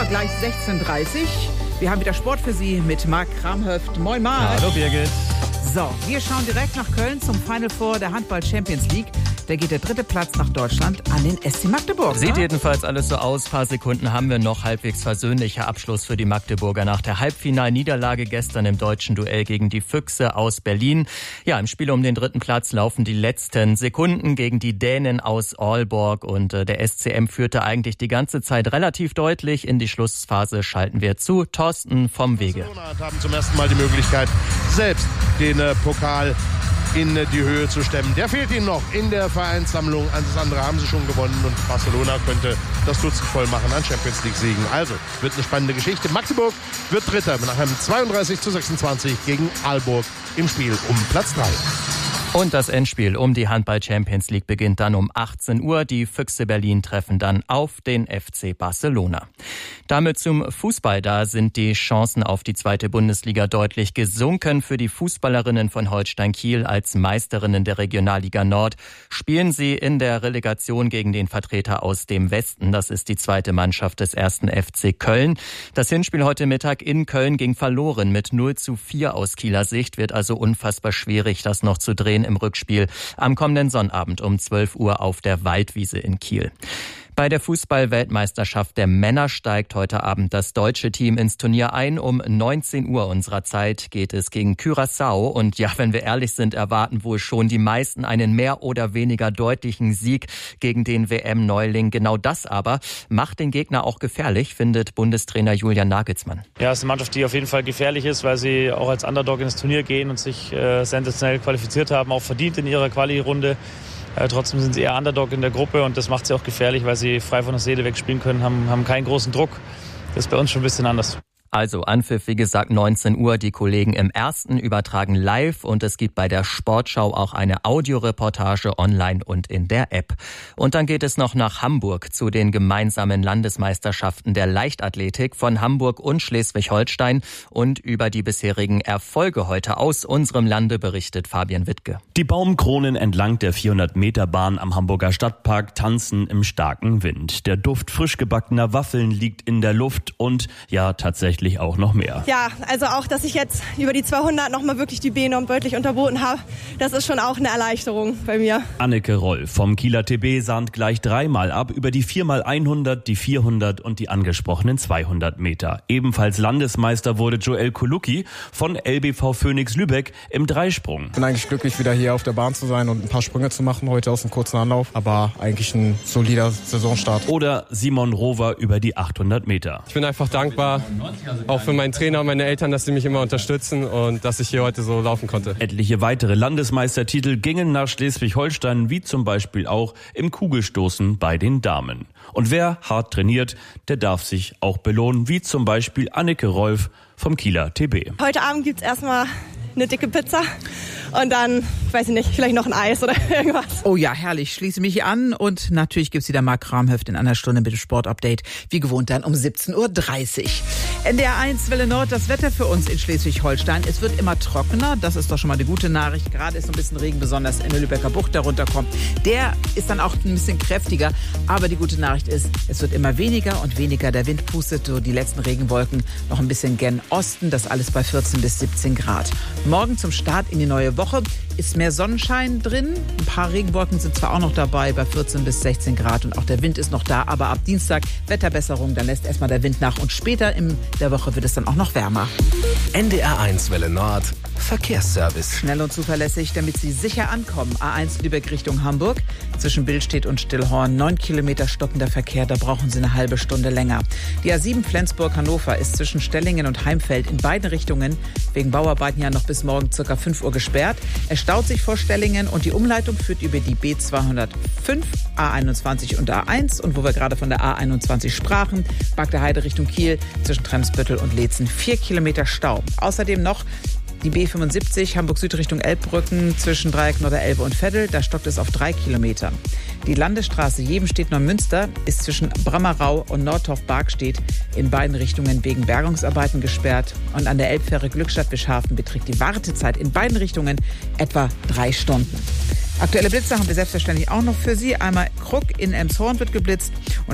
gleich 16:30 Uhr. Wir haben wieder Sport für Sie mit Marc Kramhöft. Moin Marc. Hallo Birgit. So, wir schauen direkt nach Köln zum Final Four der Handball Champions League. Da geht der 3. Platz nach Deutschland an den SC Magdeburg. Sieht jedenfalls alles so aus. Ein paar Sekunden haben wir noch. Halbwegs versöhnlicher Abschluss für die Magdeburger nach der Halbfinalniederlage gestern im deutschen Duell gegen die Füchse aus Berlin. Ja, im Spiel um den 3. Platz laufen die letzten Sekunden gegen die Dänen aus Aalborg. Und der SCM führte eigentlich die ganze Zeit relativ deutlich. In die Schlussphase schalten wir zu. Thorsten vom Wege. Barcelona haben zum ersten Mal die Möglichkeit, selbst den Pokal in die Höhe zu stemmen. Der fehlt ihnen noch in der Vereinssammlung. Alles andere haben sie schon gewonnen und Barcelona könnte das Dutzend voll machen an Champions League Siegen. Also, wird eine spannende Geschichte. Magdeburg wird Dritter nach einem 32:26 gegen Aalborg im Spiel um Platz 3. Und das Endspiel um die Handball-Champions League beginnt dann um 18 Uhr. Die Füchse Berlin treffen dann auf den FC Barcelona. Damit zum Fußball. Da sind die Chancen auf die 2. Bundesliga deutlich gesunken. Für die Fußballerinnen von Holstein Kiel als Meisterinnen der Regionalliga Nord spielen sie in der Relegation gegen den Vertreter aus dem Westen. Das ist die 2. Mannschaft des 1. FC Köln. Das Hinspiel heute Mittag in Köln ging verloren mit 0:4 aus Kieler Sicht. Wird also unfassbar schwierig, das noch zu drehen im Rückspiel am kommenden Sonnabend um 12 Uhr auf der Waldwiese in Kiel. Bei der Fußball-Weltmeisterschaft der Männer steigt heute Abend das deutsche Team ins Turnier ein. Um 19 Uhr unserer Zeit geht es gegen Curaçao. Und ja, wenn wir ehrlich sind, erwarten wohl schon die meisten einen mehr oder weniger deutlichen Sieg gegen den WM-Neuling. Genau das aber macht den Gegner auch gefährlich, findet Bundestrainer Julian Nagelsmann. Ja, es ist eine Mannschaft, die auf jeden Fall gefährlich ist, weil sie auch als Underdog ins Turnier gehen und sich sensationell qualifiziert haben, auch verdient in ihrer Quali-Runde. Trotzdem sind sie eher Underdog in der Gruppe und das macht sie auch gefährlich, weil sie frei von der Seele wegspielen können, haben keinen großen Druck. Das ist bei uns schon ein bisschen anders. Also Anpfiff, wie gesagt, 19 Uhr. Die Kollegen im Ersten übertragen live und es gibt bei der Sportschau auch eine Audioreportage online und in der App. Und dann geht es noch nach Hamburg zu den gemeinsamen Landesmeisterschaften der Leichtathletik von Hamburg und Schleswig-Holstein. Und über die bisherigen Erfolge heute aus unserem Lande berichtet Fabian Wittke. Die Baumkronen entlang der 400-Meter-Bahn am Hamburger Stadtpark tanzen im starken Wind. Der Duft frisch gebackener Waffeln liegt in der Luft und ja, tatsächlich auch noch mehr. Ja, also auch, dass ich jetzt über die 200 nochmal wirklich die B-Norm deutlich unterboten habe, das ist schon auch eine Erleichterung bei mir. Anneke Roll vom Kieler TB sahnt gleich 3-mal ab über die 4x100, die 400 und die angesprochenen 200 Meter. Ebenfalls Landesmeister wurde Joel Kolucki von LBV Phoenix Lübeck im Dreisprung. Ich bin eigentlich glücklich, wieder hier auf der Bahn zu sein und ein paar Sprünge zu machen heute aus einem kurzen Anlauf, aber eigentlich ein solider Saisonstart. Oder Simon Rover über die 800 Meter. Ich bin einfach dankbar, auch für meinen Trainer und meine Eltern, dass sie mich immer unterstützen und dass ich hier heute so laufen konnte. Etliche weitere Landesmeistertitel gingen nach Schleswig-Holstein, wie zum Beispiel auch im Kugelstoßen bei den Damen. Und wer hart trainiert, der darf sich auch belohnen, wie zum Beispiel Anneke Rolf vom Kieler TB. Heute Abend gibt's erstmal eine dicke Pizza und dann, weiß ich nicht, vielleicht noch ein Eis oder irgendwas. Oh ja, herrlich. Schließe mich an und natürlich gibt's wieder Marc Kramhöft in einer Stunde mit dem Sportupdate. Wie gewohnt dann um 17:30 Uhr. NDR 1 Welle Nord, das Wetter für uns in Schleswig-Holstein. Es wird immer trockener, das ist doch schon mal eine gute Nachricht. Gerade ist so ein bisschen Regen, besonders in der Lübecker Bucht, der runterkommt. Der ist dann auch ein bisschen kräftiger, aber die gute Nachricht ist, es wird immer weniger und weniger. Der Wind pustet so die letzten Regenwolken noch ein bisschen gen Osten, das alles bei 14 bis 17 Grad. Morgen zum Start in die neue Woche ist mehr Sonnenschein drin. Ein paar Regenwolken sind zwar auch noch dabei bei 14 bis 16 Grad und auch der Wind ist noch da, aber ab Dienstag Wetterbesserung, dann lässt erstmal der Wind nach und später in der Woche wird es dann auch noch wärmer. NDR 1 Welle Nord, Verkehrsservice. Schnell und zuverlässig, damit Sie sicher ankommen. A1 Lübeck Richtung Hamburg. Zwischen Billstedt und Stillhorn 9 Kilometer stockender Verkehr, da brauchen Sie eine halbe Stunde länger. Die A7 Flensburg-Hannover ist zwischen Stellingen und Heimfeld in beiden Richtungen wegen Bauarbeiten ja noch bis morgen ca. 5 Uhr gesperrt. Es staut sich vor Stellingen und die Umleitung führt über die B205, A21 und A1. Und wo wir gerade von der A21 sprachen, Bagdeheide Richtung Kiel zwischen Tremsbüttel und Leetzen 4 Kilometer Stau. Außerdem noch die B75 Hamburg Süd Richtung Elbbrücken zwischen Dreieck Norderelbe und Veddel, da stockt es auf 3 Kilometer. Die Landesstraße Jebenstedt-Neumünster ist zwischen Brammerau und Nordtorf-Bargstedt in beiden Richtungen wegen Bergungsarbeiten gesperrt. Und an der Elbfähre Glückstadt-Bischhafen beträgt die Wartezeit in beiden Richtungen etwa 3 Stunden. Aktuelle Blitze haben wir selbstverständlich auch noch für Sie. Einmal Krug in Elmshorn wird geblitzt und